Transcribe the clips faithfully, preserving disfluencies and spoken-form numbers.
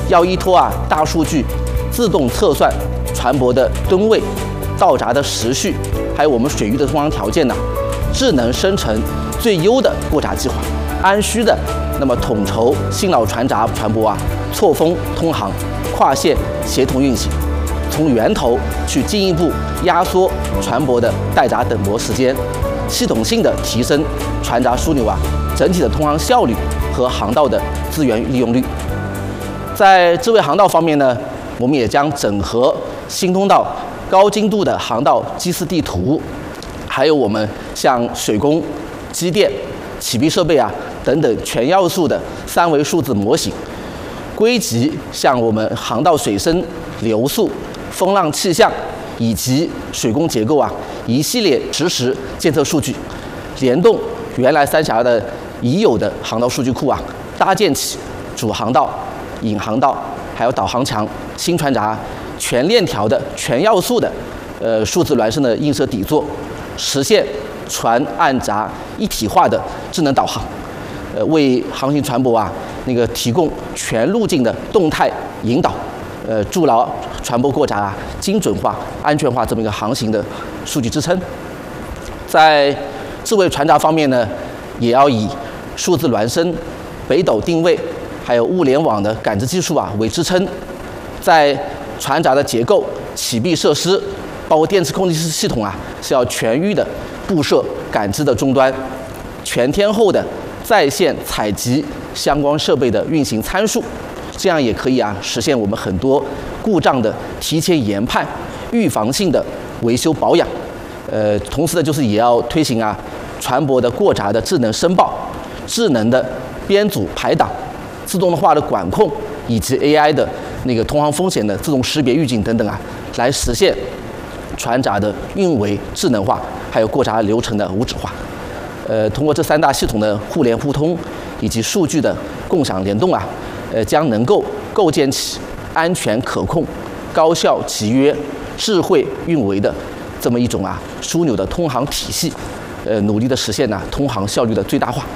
要依托啊大数据自动测算船舶的吨位、到闸的时序，还有我们水域的通航条件呢，智能生成最优的过闸计划，按需的那么统筹新老船闸船舶啊错峰通航、跨线协同运行，从源头去进一步压缩船舶的待闸等泊时间，系统性的提升船闸枢纽啊整体的通航效率和航道的资源利用率。在智慧航道方面呢，我们也将整合新通道高精度的航道基次地图，还有我们像水工、机电、启闭设备啊等等全要素的三维数字模型，归集像我们航道水深、流速、风浪气象以及水工结构啊一系列实时监测数据，联动原来三峡的已有的航道数据库啊，搭建起主航道、引航道，还有导航墙、新船闸全链条的全要素的呃数字孪生的映射底座，实现船岸闸一体化的智能导航，呃为航行船舶啊那个提供全路径的动态引导，呃筑牢船舶过闸啊精准化、安全化这么一个航行的数据支撑。在智慧船闸方面呢，也要以数字孪生、北斗定位，还有物联网的感知技术啊为支撑，在船闸的结构、启闭设施，包括电磁控制系统啊，是要全域的布设感知的终端，全天候的在线采集相关设备的运行参数，这样也可以啊实现我们很多故障的提前研判、预防性的维修保养。呃，同时呢，就是也要推行啊船舶的过闸的智能申报、智能的编组排档、自动化的管控以及 A I 的那个通航风险的自动识别预警等等啊，来实现船闸的运维智能化，还有过闸流程的无纸化。呃，通过这三大系统的互联互通以及数据的共享联动啊，呃，将能够构建起安全可控、高效集约、智慧运维的这么一种啊枢纽的通航体系，呃，努力的实现呢、啊、通航效率的最大化。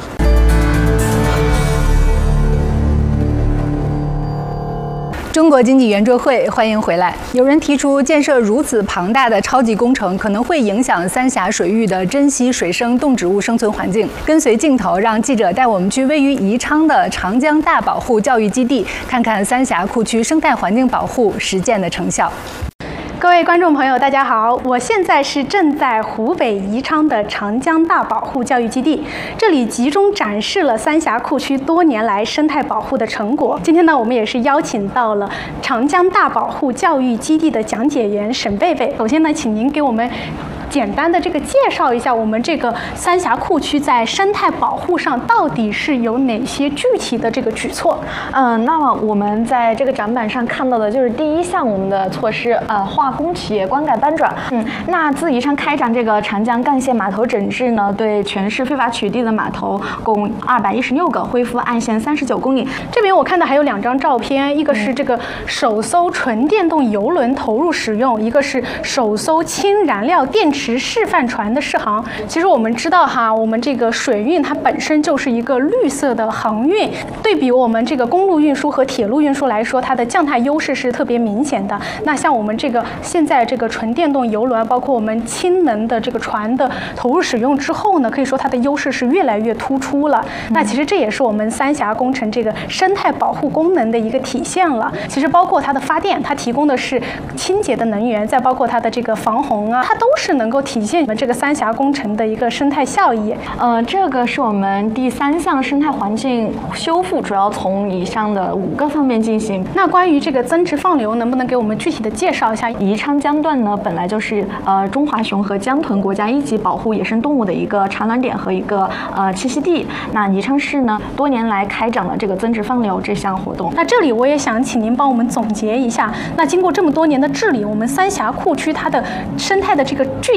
中国经济圆桌会，欢迎回来。有人提出，建设如此庞大的超级工程可能会影响三峡水域的珍稀水生动植物生存环境。跟随镜头，让记者带我们去位于宜昌的长江大保护教育基地，看看三峡库区生态环境保护实践的成效。各位观众朋友，大家好，我现在是正在湖北宜昌的长江大保护教育基地，这里集中展示了三峡库区多年来生态保护的成果。今天呢，我们也是邀请到了长江大保护教育基地的讲解员沈贝贝。首先呢，请您给我们简单的这个介绍一下我们这个三峡库区在生态保护上到底是有哪些具体的这个举措？ 嗯，那么我们在这个展板上看到的就是第一项我们的措施，呃，化工企业观感搬转。嗯，那自宜昌开展这个长江干线码头整治呢，对全市非法取缔的码头共二百一十六个，恢复岸线三十九公里。 这边我看到还有两张照片，一个是这个首艘纯电动游轮投入使用，一个是首艘氢燃料电池示范船的试航。其实我们知道哈，我们这个水运它本身就是一个绿色的航运，对比我们这个公路运输和铁路运输来说，它的降碳优势是特别明显的。那像我们这个现在这个纯电动游轮，包括我们氢能的这个船的投入使用之后呢，可以说它的优势是越来越突出了。那其实这也是我们三峡工程这个生态保护功能的一个体现了。其实包括它的发电，它提供的是清洁的能源，再包括它的这个防洪啊，它都是能够体现我们这个三峡工程的一个生态效益。 呃，这个是我们第三项生态环境修复，主要从以上的五个方面进行。 那关于这个增值放流，能不能给我们具体的介绍一下？ 宜昌江段呢，本来就是呃中华熊和江豚国家一级保护野生动物的一个产卵点和一个呃栖息地。那宜昌市呢，多年来开展了这个增值放流这项活动。 那这里我也想请您帮我们总结一下，那经过这么多年的治理，我们三峡库区它的生态的这个具体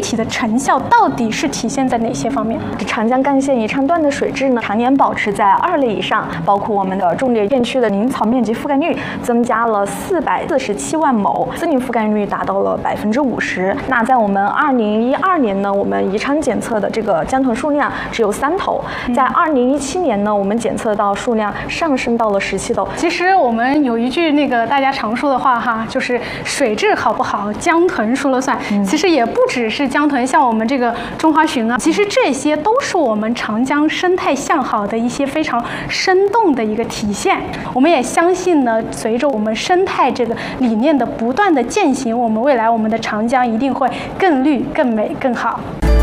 体的成效到底是体现在哪些方面？ 长江干线宜昌段的水质呢，常年保持在二类以上，包括我们的重点片区的林草面积覆盖率增加了四百四十七万亩，森林覆盖率达到了百分之五十。那在我们二零一二年呢，我们宜昌检测的这个江豚数量只有三头，在二零一七年呢，我们检测到数量上升到了十七头。 其实我们有一句那个大家常说的话哈，就是水质好不好，江豚说了算。嗯、其实也不只是江豚，像我们这个中华鲟啊，其实这些都是我们长江生态向好的一些非常生动的一个体现。我们也相信呢，随着我们生态这个理念的不断的践行，我们未来我们的长江一定会更绿、更美、更好。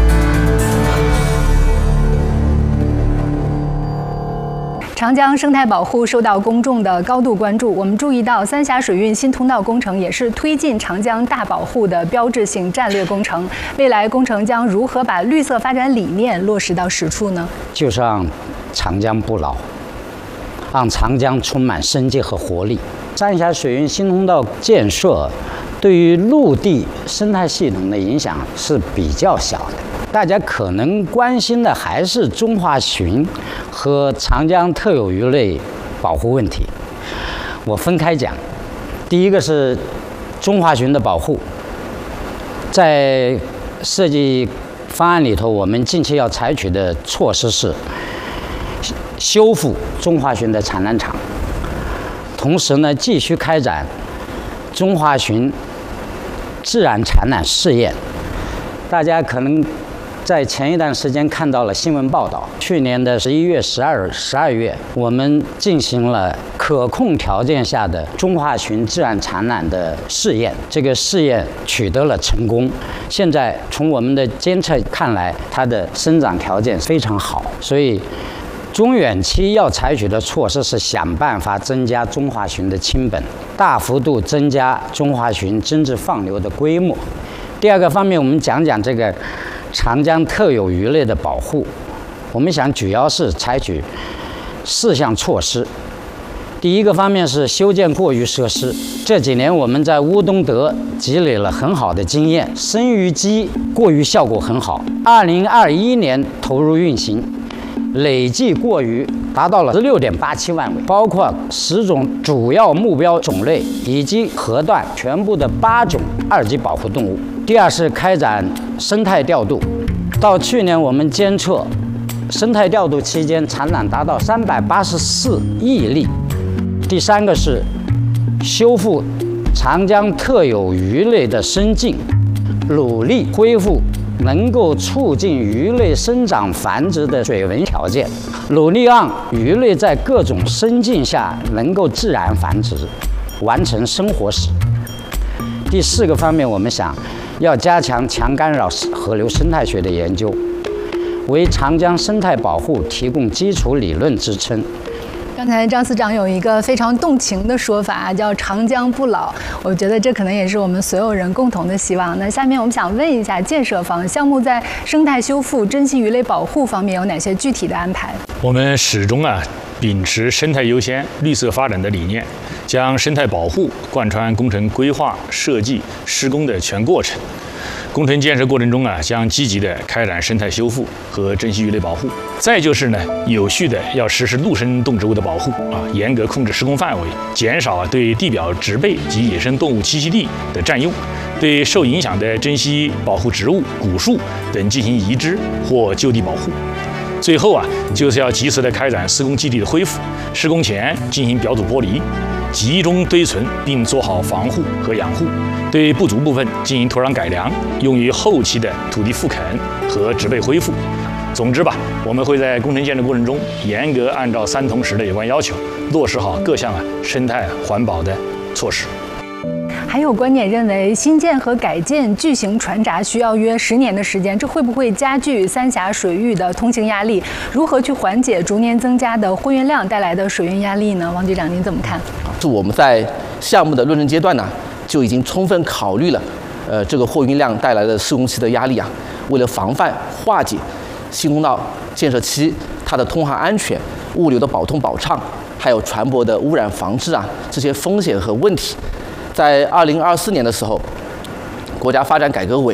长江生态保护受到公众的高度关注。我们注意到，三峡水运新通道工程也是推进长江大保护的标志性战略工程。未来工程将如何把绿色发展理念落实到实处呢？ 就是让长江不老，让长江充满生机和活力。三峡水运新通道建设对于陆地生态系统的影响是比较小的。大家可能关心的还是中华鲟和长江特有鱼类保护问题。我分开讲，第一个是中华鲟的保护，在设计方案里头，我们近期要采取的措施是修复中华鲟的产卵场，同时呢，继续开展中华鲟自然产卵试验。大家可能在前一段时间看到了新闻报道，去年的十一月、十二、十二月，我们进行了可控条件下的中华鲟自然产卵的试验，这个试验取得了成功。现在从我们的监测看来，它的生长条件非常好，所以中远期要采取的措施是想办法增加中华鲟的亲本，大幅度增加中华鲟增殖放流的规模。第二个方面，我们讲讲这个长江特有鱼类的保护，我们想主要是采取四项措施。第一个方面是修建过鱼设施，这几年我们在乌东德积累了很好的经验，生鱼基过鱼效果很好，二零二一年投入运行，累计过鱼达到了十六点八七万尾，包括十种主要目标种类以及河段全部的八种二级保护动物。第二是开展生态调度，到去年我们监测生态调度期间产卵达到三百八十四亿粒。第三个是修复长江特有鱼类的生境，努力恢复能够促进鱼类生长繁殖的水文条件，努力让鱼类在各种生境下能够自然繁殖，完成生活史。第四个方面，我们想要加强强干扰河流生态学的研究，为长江生态保护提供基础理论支撑。 刚才张司长有一个非常动情的说法，叫长江不老，我觉得这可能也是我们所有人共同的希望。那下面我们想问一下建设方，项目在生态修复、珍稀鱼类保护方面有哪些具体的安排？ 我们始终啊秉持生态优先、绿色发展的理念，将生态保护贯穿工程规划、设计、施工的全过程。工程建设过程中啊，将积极的开展生态修复和珍稀鱼类保护。再就是呢，有序的要实施陆生动植物的保护啊，严格控制施工范围，减少啊对地表植被及野生动物栖息地的占用，对受影响的珍稀保护植物、古树等进行移植或就地保护。最后啊，就是要及时的开展施工基地的恢复，施工前进行表土剥离，集中堆存并做好防护和养护，对不足部分进行土壤改良，用于后期的土地复垦和植被恢复。总之吧，我们会在工程建设过程中严格按照三同时的有关要求，落实好各项啊生态环保的措施。 还有观点认为，新建和改建巨型船闸需要约十年的时间，这会不会加剧三峡水域的通行压力？如何去缓解逐年增加的货运量带来的水运压力呢？王局长，您怎么看？ 是我们在项目的论证阶段呢，就已经充分考虑了，呃，这个货运量带来的施工期的压力啊。为了防范化解新通道建设期它的通航安全、物流的保通保畅，还有船舶的污染防治啊这些风险和问题，在二零二四年的时候，国家发展改革委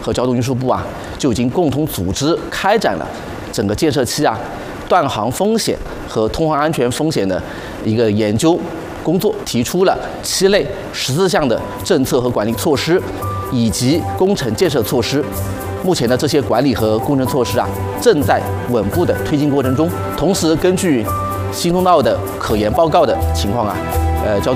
和交通运输部啊，就已经共同组织开展了整个建设期啊断航风险和通航安全风险的一个研究工作，提出了七类十四项的政策和管理措施，以及工程建设措施。目前的这些管理和工程措施啊，正在稳步的推进过程中。同时，根据新通道的可研报告的情况啊，呃，交通